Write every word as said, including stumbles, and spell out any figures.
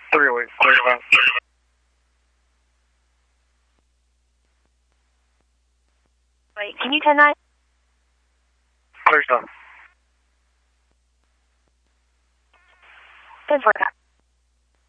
three oh eight, three oh eight. Wait, can you turn that? Clear done. Good for that.